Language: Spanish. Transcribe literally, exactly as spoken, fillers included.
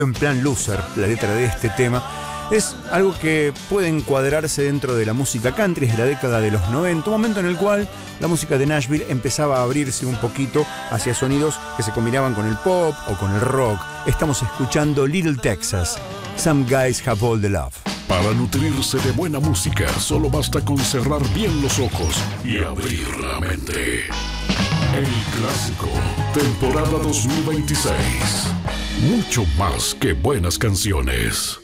en plan loser, la letra de este tema. Es algo que puede encuadrarse dentro de la música country de la década de los noventa, un momento en el cual la música de Nashville empezaba a abrirse un poquito hacia sonidos que se combinaban con el pop o con el rock. Estamos escuchando Little Texas, Some Guys Have All the Love. Para nutrirse de buena música, solo basta con cerrar bien los ojos y abrir la mente. El Clásico, temporada dos mil veintiséis. Mucho más que buenas canciones.